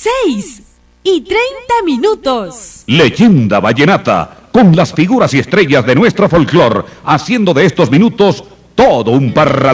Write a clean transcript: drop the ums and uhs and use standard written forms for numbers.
6:30. Leyenda Vallenata, con las figuras y estrellas de nuestro folclor, haciendo de estos minutos todo un parrandón.